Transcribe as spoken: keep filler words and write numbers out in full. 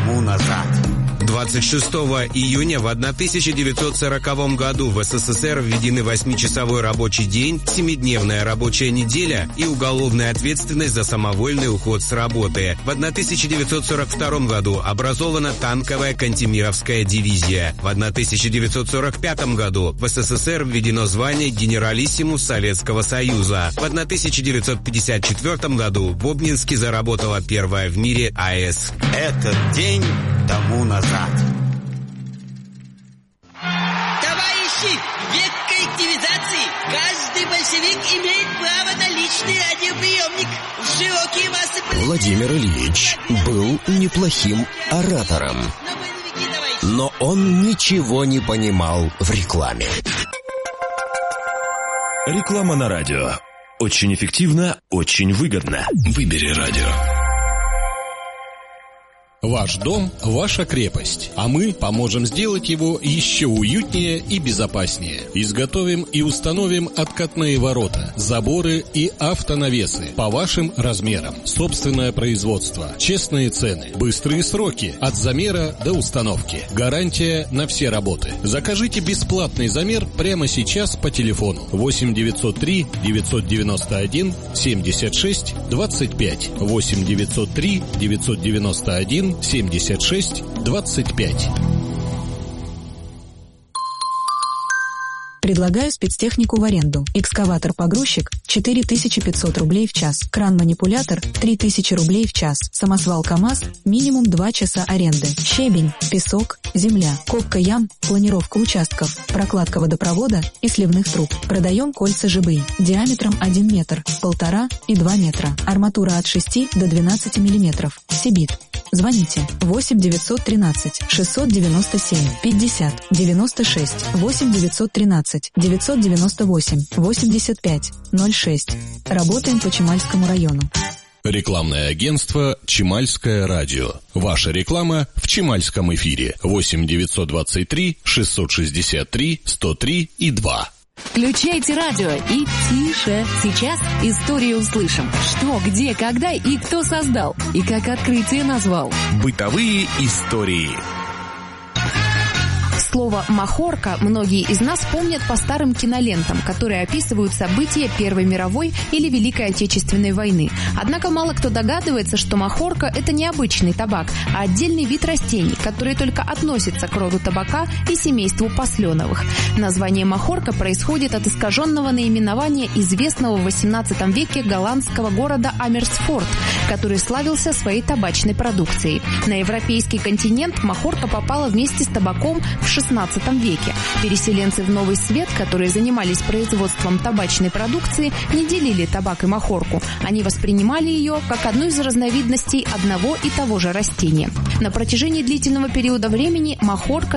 тому назад. двадцать шестого июня в тысяча девятьсот сороковом году в СССР введены восьмичасовой рабочий день, семидневная рабочая неделя и уголовная ответственность за самовольный уход с работы. В тысяча девятьсот сорок втором году образована танковая Кантемировская дивизия. В тысяча девятьсот сорок пятом году в СССР введено звание генералиссимус Советского Союза. В тысяча девятьсот пятьдесят четвертом году в Обнинске заработала первая в мире АЭС. Этот день тому назад. Товарищи, век коллективизации. Каждый большевик имеет право на личный радиоприемник. Широкие массы... Владимир Ильич был неплохим оратором, но он ничего не понимал в рекламе. Реклама на радио. Очень эффективно, очень выгодно. Выбери радио. Ваш дом – ваша крепость, а мы поможем сделать его еще уютнее и безопаснее. Изготовим и установим откатные ворота, заборы и автонавесы по вашим размерам. Собственное производство, честные цены, быстрые сроки от замера до установки. Гарантия на все работы. Закажите бесплатный замер прямо сейчас по телефону восемь девятьсот три девятьсот девяносто один семьдесят шесть двадцать пять восемь девятьсот три девятьсот девяносто один семьдесят шесть двадцать пять. Предлагаю спецтехнику в аренду. Экскаватор-погрузчик – четыре тысячи пятьсот рублей в час. Кран-манипулятор – три тысячи рублей в час. Самосвал КАМАЗ – минимум два часа аренды. Щебень, песок, земля, копка ям, планировка участков, прокладка водопровода и сливных труб. Продаем кольца ЖБИ диаметром один метр, полтора и два метра. Арматура от шести до двенадцати миллиметров. Сибит. Звоните восемь девятьсот тринадцать шестьсот девяносто семь пятьдесят девяносто шесть восемь девятьсот тринадцать девятьсот девяносто восемь восемьдесят пять ноль шесть. Работаем по Чемальскому району. Рекламное агентство «Чемальское радио». Ваша реклама в Чемальском эфире. восемь девятьсот двадцать три шестьсот шестьдесят три сто три и два. Включайте радио и тише. Сейчас историю услышим. Что, где, когда и кто создал. И как открытие назвал. Бытовые истории. Слово «махорка» многие из нас помнят по старым кинолентам, которые описывают события Первой мировой или Великой Отечественной войны. Однако мало кто догадывается, что махорка – это не обычный табак, а отдельный вид растений, который только относится к роду табака и семейству посленовых. Название махорка происходит от искаженного наименования известного в восемнадцатом веке голландского города Амерсфорд, который славился своей табачной продукцией. На европейский континент махорка попала вместе с табаком в шестнадцатом веке. Переселенцы в Новый Свет, которые занимались производством табачной продукции, не делили табак и махорку. Они воспринимали ее как одну из разновидностей одного и того же растения. На протяжении длительного периода времени махорка